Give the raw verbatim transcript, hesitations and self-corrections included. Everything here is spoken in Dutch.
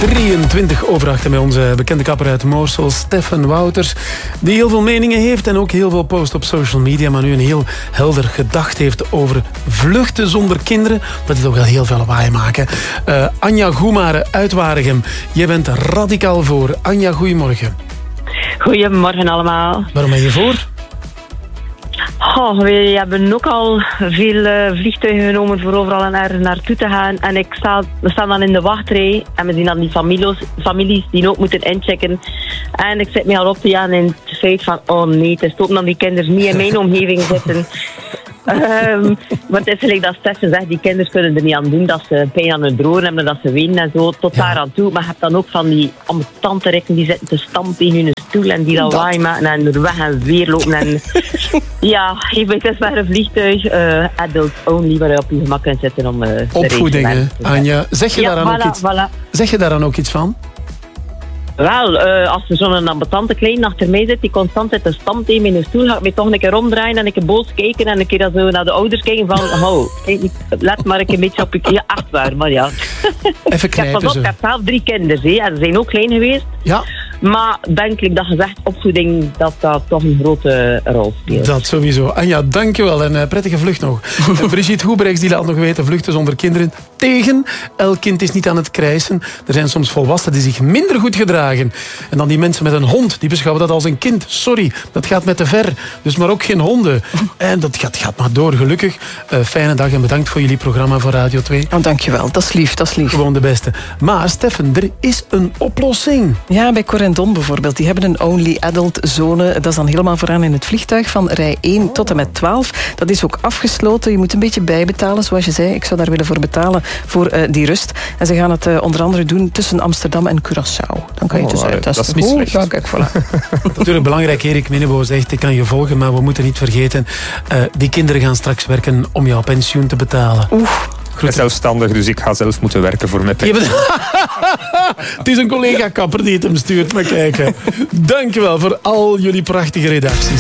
drieëntwintig over acht met onze bekende kapper uit Moorsel, Stefan Wouters, die heel veel meningen heeft en ook heel veel post op social media, maar nu een heel helder gedacht heeft over vluchten zonder kinderen, dat die toch wel heel veel lawaai maken. Uh, Anja Goemare uit Waregem, jij bent radicaal voor. Anja, goedemorgen. Goedemorgen allemaal. Waarom ben je voor? Oh, we hebben ook al veel uh, vliegtuigen genomen voor overal naar, naartoe te gaan. En ik sta, we staan dan in de wachtrij en we zien dan die families, families die ook moeten inchecken. En ik zit me al op te jagen in het feit van, oh nee, het is ook dat die kinderen niet in mijn omgeving zitten. Um, want het is gelijk dat Stefan zegt, die kinderen kunnen er niet aan doen dat ze pijn aan hun droren hebben, dat ze wenen en zo, tot ja. daar aan toe. Maar je hebt dan ook van die ambetante rekken die zitten te stampen in hun stoel en die lawaai maken en er weg en weer lopen. En ja, het is maar een vliegtuig, uh, adult only, waar je op je gemak kunt zitten om uh, opvoeding, hè, Anja. Zeg je, ja, daaraan voilà, ook iets, voilà. zeg je daar dan ook iets van? Wel, uh, als er zo'n ambetante klein achter mij zit die constant zit te stampen in mijn stoel, ga ik me toch een keer omdraaien en een keer boos kijken en een keer zo naar de ouders kijken van, oh, kijk, let maar een beetje op je... Ja, echt waar, maar ja. Even knijpen ik, heb, ik heb zelf drie kinderen, hè, en ze zijn ook klein geweest. Ja. Maar denk ik dat gezegd, opvoeding, dat dat toch een grote rol speelt. Dat sowieso. Anja, dankjewel en uh, prettige vlucht nog. Brigitte Goebrechts die laat nog weten, vluchten zonder kinderen tegen. Elk kind is niet aan het krijsen. Er zijn soms volwassenen die zich minder goed gedragen. En dan die mensen met een hond, die beschouwen dat als een kind. Sorry, dat gaat met te ver. Dus maar ook geen honden. En dat gaat, gaat maar door, gelukkig. Uh, fijne dag en bedankt voor jullie programma voor Radio twee. Oh, dankjewel, dat is lief, dat is lief. Gewoon de beste. Maar Stefan, er is een oplossing. Ja, bij Cor en Don bijvoorbeeld. Die hebben een only adult zone. Dat is dan helemaal vooraan in het vliegtuig van rij één tot en met twaalf. Dat is ook afgesloten. Je moet een beetje bijbetalen, zoals je zei. Ik zou daar willen voor betalen, voor uh, die rust. En ze gaan het uh, onder andere doen tussen Amsterdam en Curaçao. Dan kan je oh, dus uit. Dat, dat is niet slecht. Ja, kijk, voilà. Natuurlijk belangrijk, Erik Minnebo zegt, ik kan je volgen, maar we moeten niet vergeten, uh, die kinderen gaan straks werken om jouw pensioen te betalen. Oeh. Ik ben zelfstandig, dus ik ga zelf moeten werken voor mijn pensioen. Het is een collega-kapper die het hem stuurt, maar kijken. Dankjewel voor al jullie prachtige redacties.